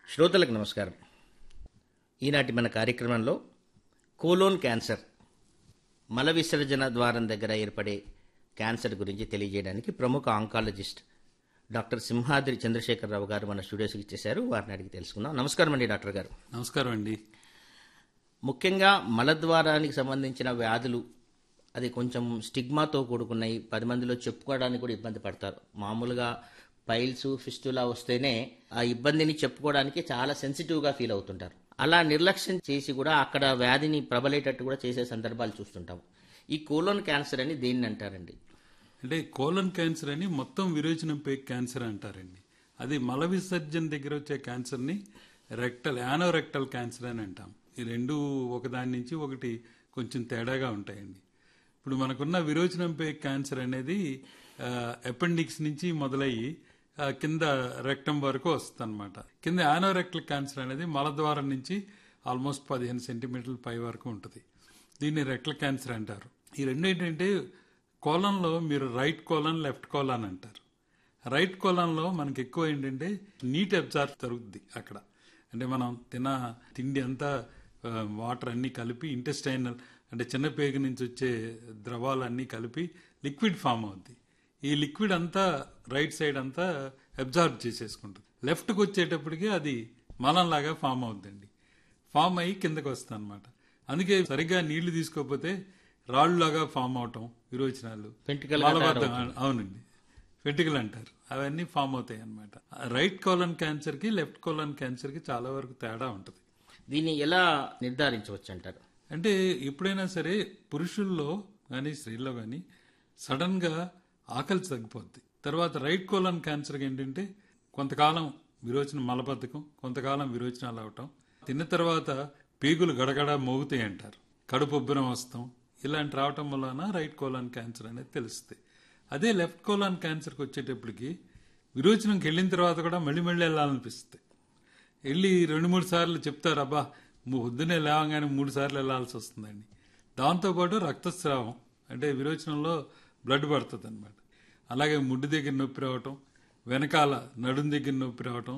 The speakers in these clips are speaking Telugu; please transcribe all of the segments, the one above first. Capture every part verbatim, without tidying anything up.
శ్రోతలకు నమస్కారం. ఈనాటి మన కార్యక్రమంలో కోలోన్ క్యాన్సర్, మల విసర్జన ద్వారం దగ్గర ఏర్పడే క్యాన్సర్ గురించి తెలియజేయడానికి ప్రముఖ ఆంకాలజిస్ట్ డాక్టర్ సింహాద్రి చంద్రశేఖరరావు గారు మన స్టూడియోస్కి ఇచ్చేశారు. వారిని అడిగి తెలుసుకుందాం. నమస్కారం అండి డాక్టర్ గారు. నమస్కారం అండి. ముఖ్యంగా మలద్వారానికి సంబంధించిన వ్యాధులు అది కొంచెం స్టిగ్మాతో కూడుకున్నాయి. పది మందిలో చెప్పుకోవడానికి కూడా ఇబ్బంది పడతారు. మామూలుగా పైల్స్ ఫిస్టులా వస్తేనే ఆ ఇబ్బందిని చెప్పుకోవడానికి చాలా సెన్సిటివ్గా ఫీల్ అవుతుంటారు. అలా నిర్లక్ష్యం చేసి కూడా అక్కడ వ్యాధిని ప్రబలేటట్టు కూడా చేసే సందర్భాలు చూస్తుంటాం. ఈ కోలోన్ క్యాన్సర్ అని దేన్ని అంటారండి? అంటే కోలన్ క్యాన్సర్ అని మొత్తం విరోచనం పే క్యాన్సర్ అంటారండి. అది మల విసర్జన దగ్గర వచ్చే క్యాన్సర్ని రెక్టల్ యానోరెక్టల్ క్యాన్సర్ అని అంటాం. ఈ రెండు ఒకదాని నుంచి ఒకటి కొంచెం తేడాగా ఉంటాయండి. ఇప్పుడు మనకున్న విరోచనం పే క్యాన్సర్ అనేది అపెండిక్స్ నుంచి మొదలయ్యి కింద రెక్టం వరకు వస్తుంది అనమాట. కింద యానోరెక్టల్ క్యాన్సర్ అనేది మలద్వారం నుంచి ఆల్మోస్ట్ పదిహేను సెంటీమీటర్ల పై వరకు ఉంటుంది. దీన్ని రెక్టల్ క్యాన్సర్ అంటారు. ఈ రెండు ఏంటంటే కోలంలో మీరు రైట్ కోలన్ లెఫ్ట్ కోలన్ అంటారు. రైట్ కోలన్లో మనకి ఎక్కువ ఏంటంటే నీట్ అబ్జార్బ్ జరుగుద్ది అక్కడ. అంటే మనం తిన్న తిండి అంతా వాటర్ అన్నీ కలిపి ఇంటెస్టైనల్ అంటే చిన్న పేగు నుంచి వచ్చే ద్రవాలన్నీ కలిపి లిక్విడ్ ఫామ్ అవుద్ది. ఈ లిక్విడ్ అంతా రైట్ సైడ్ అంతా అబ్జార్బ్ చేసేసుకుంటుంది. లెఫ్ట్కి వచ్చేటప్పటికి అది మలంలాగా ఫామ్ అవుద్దండి. ఫామ్ అయ్యి కిందకి వస్తుంది అనమాట. అందుకే సరిగ్గా నీళ్లు తీసుకోకపోతే రాళ్ళులాగా ఫామ్ అవటం విరోచనాలు, అవునండి, వెంట్రుకలు అంటారు, అవన్నీ ఫామ్ అవుతాయి అనమాట. రైట్ కోలన్ క్యాన్సర్ కి లెఫ్ట్ కోలన్ క్యాన్సర్ కి చాలా వరకు తేడా ఉంటుంది. దీన్ని ఎలా నిర్ధారించవచ్చు అంటారు? అంటే ఎప్పుడైనా సరే పురుషుల్లో కానీ స్త్రీల్లో కానీ సడన్ గా ఆకలి తగ్గిపోద్ది. తర్వాత రైట్ కోలన్ క్యాన్సర్ ఏంటంటే కొంతకాలం విరోచన మలబద్ధకం, కొంతకాలం విరోచనాలు అవటం, తిన్న తర్వాత పేగులు గడగడ మోగుతాయి అంటారు, కడుపు ఉబ్బరం వస్తాం, ఇలాంటి రావటం వలన రైట్ కోలన్ క్యాన్సర్ అనేది తెలుస్తుంది. అదే లెఫ్ట్ కోలన్ క్యాన్సర్కి వచ్చేటప్పటికి విరోచనంకి వెళ్ళిన తర్వాత కూడా మళ్ళీ మళ్ళీ వెళ్ళాలనిపిస్తుంది. వెళ్ళి రెండు మూడు సార్లు చెప్తారు, అబ్బా పొద్దున్నే లేవగానే మూడు సార్లు వెళ్లాల్సి వస్తుందండి. దాంతోపాటు రక్తస్రావం అంటే విరోచనంలో బ్లడ్ పడుతుంది అనమాట. అలాగే ముడ్డు దగ్గర నొప్పి రావటం, వెనకాల నడుం దగ్గర నొప్పి రావటం,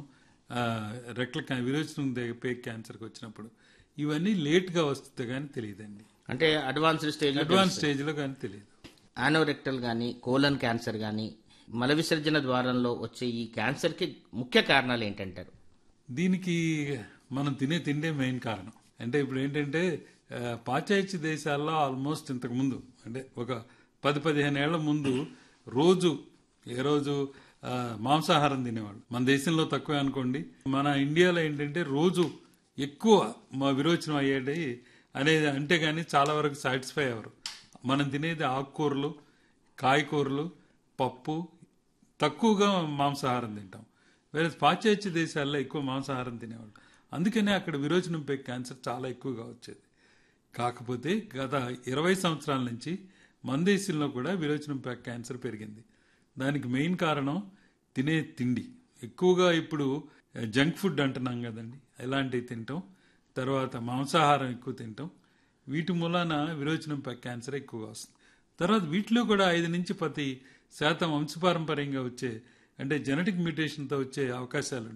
రెక్ల విరోచనం దగ్గర పేక్ క్యాన్సర్కి వచ్చినప్పుడు ఇవన్నీ లేట్గా వస్తుంది కానీ తెలియదండి. అంటే అడ్వాన్స్డ్ స్టేజ్ అడ్వాన్స్ స్టేజ్లో కానీ తెలియదు. యానోరెక్టల్ కానీ కోలన్ క్యాన్సర్ కానీ మల విసర్జన ద్వారంలో వచ్చే ఈ క్యాన్సర్కి ముఖ్య కారణాలు ఏంటంటారు? దీనికి మనం తినే తిండే మెయిన్ కారణం. అంటే ఇప్పుడు ఏంటంటే పాశ్చాత్య దేశాల్లో ఆల్మోస్ట్ ఇంతకు ముందు అంటే ఒక పది పదిహేను ఏళ్ల ముందు రోజు ఏ రోజు మాంసాహారం తినేవాళ్ళు. మన దేశంలో తక్కువే అనుకోండి. మన ఇండియాలో ఏంటంటే రోజు ఎక్కువ మా విరోచనం అయ్యేది అనేది అంటే కానీ చాలా వరకు సాటిస్ఫై అవ్వరు. మనం తినేది ఆకుకూరలు, కాయకూరలు, పప్పు, తక్కువగా మాంసాహారం తింటాం. వేరే పాశ్చాత్య దేశాల్లో ఎక్కువ మాంసాహారం తినేవాళ్ళు. అందుకనే అక్కడ విరోచనం పే క్యాన్సర్ చాలా ఎక్కువగా వచ్చేది. కాకపోతే గత ఇరవై సంవత్సరాల నుంచి మన దేశంలో కూడా విరోచనం పే క్యాన్సర్ పెరిగింది. దానికి మెయిన్ కారణం తినే తిండి. ఎక్కువగా ఇప్పుడు జంక్ ఫుడ్ అంటున్నాం కదండి, ఇలాంటివి తింటాం, తర్వాత మాంసాహారం ఎక్కువ తింటాం. వీటి మూలాన విరోచనం పే క్యాన్సర్ ఎక్కువగా వస్తుంది. తర్వాత వీటిలో కూడా ఐదు నుంచి పది శాతం వంశపారంపర్యంగా వచ్చే అంటే జెనెటిక్ మ్యూటేషన్తో వచ్చే అవకాశాలు